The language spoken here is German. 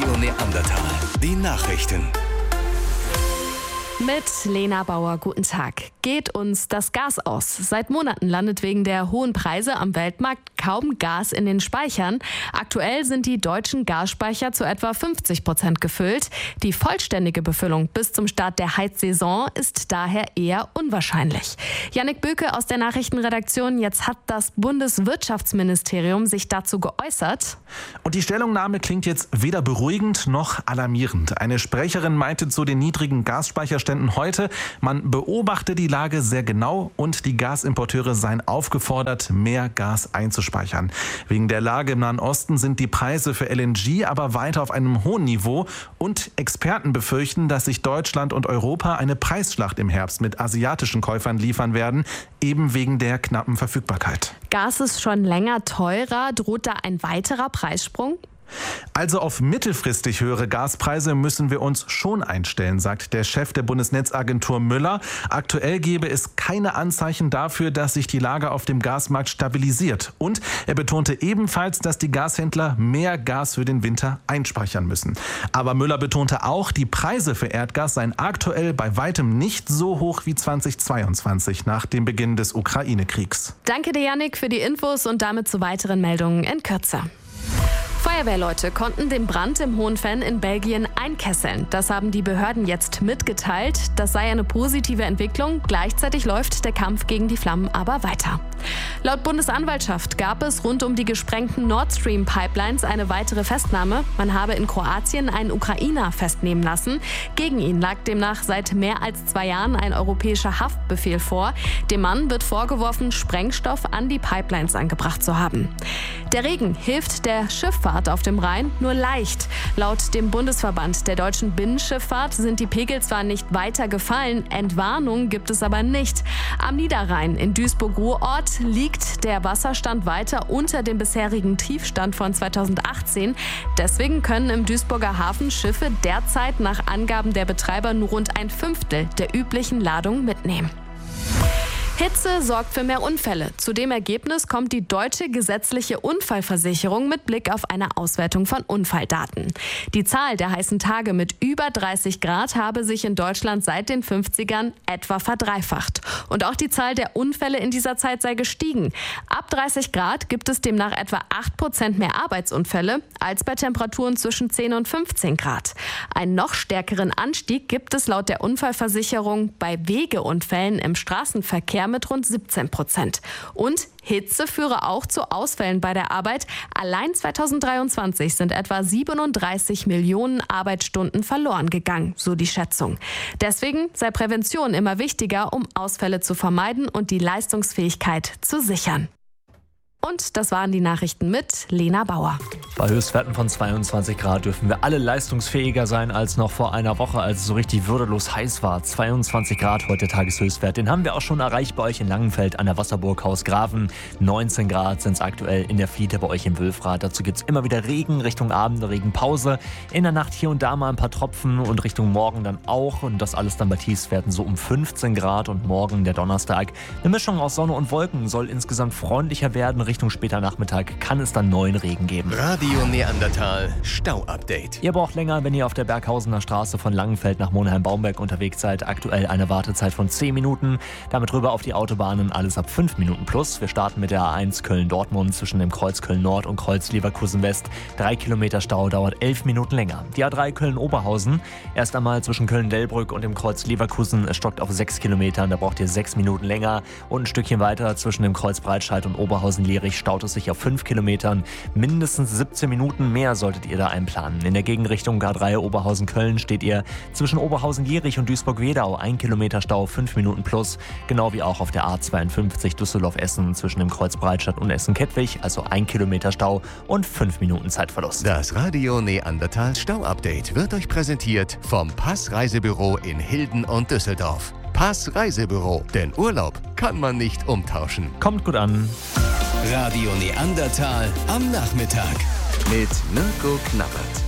Radio Neandertal. Die Nachrichten. Mit Lena Bauer, guten Tag. Geht uns das Gas aus? Seit Monaten landet wegen der hohen Preise am Weltmarkt kaum Gas in den Speichern. Aktuell sind die deutschen Gasspeicher zu etwa 50% gefüllt. Die vollständige Befüllung bis zum Start der Heizsaison ist daher eher unwahrscheinlich. Jannik Böke aus der Nachrichtenredaktion. Jetzt hat das Bundeswirtschaftsministerium sich dazu geäußert. Und die Stellungnahme klingt jetzt weder beruhigend noch alarmierend. Eine Sprecherin meinte zu den niedrigen Gasspeicherständen heute, man beobachte die Lage sehr genau und die Gasimporteure seien aufgefordert, mehr Gas einzuspeichern. Wegen der Lage im Nahen Osten sind die Preise für LNG aber weiter auf einem hohen Niveau und Experten befürchten, dass sich Deutschland und Europa eine Preisschlacht im Herbst mit asiatischen Käufern liefern werden, eben wegen der knappen Verfügbarkeit. Gas ist schon länger teurer. Droht da ein weiterer Preissprung? Also auf mittelfristig höhere Gaspreise müssen wir uns schon einstellen, sagt der Chef der Bundesnetzagentur Müller. Aktuell gebe es keine Anzeichen dafür, dass sich die Lage auf dem Gasmarkt stabilisiert. Und er betonte ebenfalls, dass die Gashändler mehr Gas für den Winter einspeichern müssen. Aber Müller betonte auch, die Preise für Erdgas seien aktuell bei weitem nicht so hoch wie 2022 nach dem Beginn des Ukraine-Kriegs. Danke dir, Jannik, für die Infos und damit zu weiteren Meldungen in Kürze. Feuerwehrleute konnten den Brand im Hohenfenn in Belgien einkesseln. Das haben die Behörden jetzt mitgeteilt. Das sei eine positive Entwicklung. Gleichzeitig läuft der Kampf gegen die Flammen aber weiter. Laut Bundesanwaltschaft gab es rund um die gesprengten Nord Stream Pipelines eine weitere Festnahme. Man habe in Kroatien einen Ukrainer festnehmen lassen. Gegen ihn lag demnach seit mehr als 2 Jahren ein europäischer Haftbefehl vor. Dem Mann wird vorgeworfen, Sprengstoff an die Pipelines angebracht zu haben. Der Regen hilft der Schifffahrt auf dem Rhein nur leicht. Laut dem Bundesverband der deutschen Binnenschifffahrt sind die Pegel zwar nicht weiter gefallen, Entwarnung gibt es aber nicht. Am Niederrhein in Duisburg-Ruhrort liegt der Wasserstand weiter unter dem bisherigen Tiefstand von 2018. Deswegen können im Duisburger Hafen Schiffe derzeit nach Angaben der Betreiber nur rund 1/5 der üblichen Ladung mitnehmen. Hitze sorgt für mehr Unfälle. Zu dem Ergebnis kommt die deutsche gesetzliche Unfallversicherung mit Blick auf eine Auswertung von Unfalldaten. Die Zahl der heißen Tage mit über 30 Grad habe sich in Deutschland seit den 50ern etwa verdreifacht. Und auch die Zahl der Unfälle in dieser Zeit sei gestiegen. Ab 30 Grad gibt es demnach etwa 8% mehr Arbeitsunfälle als bei Temperaturen zwischen 10 und 15 Grad. Einen noch stärkeren Anstieg gibt es laut der Unfallversicherung bei Wegeunfällen im Straßenverkehr mit rund 17%. Und Hitze führe auch zu Ausfällen bei der Arbeit. Allein 2023 sind etwa 37 Millionen Arbeitsstunden verloren gegangen, so die Schätzung. Deswegen sei Prävention immer wichtiger, um Ausfälle zu vermeiden und die Leistungsfähigkeit zu sichern. Und das waren die Nachrichten mit Lena Bauer. Bei Höchstwerten von 22 Grad dürfen wir alle leistungsfähiger sein als noch vor einer Woche, als es so richtig würdelos heiß war. 22 Grad heute Tageshöchstwert. Den haben wir auch schon erreicht bei euch in Langenfeld an der Wasserburg Hausgraven. 19 Grad sind es aktuell in der Fliete bei euch in Wülfrath. Dazu gibt es immer wieder Regen, Richtung Abend eine Regenpause. In der Nacht hier und da mal ein paar Tropfen und Richtung Morgen dann auch. Und das alles dann bei Tiefstwerten so um 15 Grad. Und morgen, der Donnerstag, eine Mischung aus Sonne und Wolken, soll insgesamt freundlicher werden. Richtung später Nachmittag kann es dann neuen Regen geben. Radio Neandertal Stau-Update. Ihr braucht länger, wenn ihr auf der Berghausener Straße von Langenfeld nach Monheim-Baumberg unterwegs seid. Aktuell eine Wartezeit von 10 Minuten. Damit rüber auf die Autobahnen alles ab 5 Minuten plus. Wir starten mit der A1 Köln-Dortmund zwischen dem Kreuz Köln-Nord und Kreuz Leverkusen-West. 3 Kilometer Stau dauert 11 Minuten länger. Die A3 Köln-Oberhausen. Erst einmal zwischen Köln-Delbrück und dem Kreuz Leverkusen. Es stockt auf 6 Kilometern. Da braucht ihr 6 Minuten länger. Und ein Stückchen weiter zwischen dem Kreuz Breitscheid und Oberhausen-Lierich staut es sich auf 5 Kilometern. Mindestens 17 Minuten mehr solltet ihr da einplanen. In der Gegenrichtung A3 Oberhausen-Köln steht ihr zwischen Oberhausen-Lierich und Duisburg-Wedau. 1 Kilometer Stau, 5 Minuten plus. Genau wie auch auf der A52 Düsseldorf-Essen zwischen dem Kreuz Breitscheid und Essen-Kettwig. Also 1 Kilometer Stau und 5 Minuten Zeitverlust. Das Radio Neandertal Stau-Update wird euch präsentiert vom Pass Reisebüro in Hilden und Düsseldorf. Pass Reisebüro, denn Urlaub kann man nicht umtauschen. Kommt gut an. Radio Neandertal am Nachmittag mit Mirko Knappert.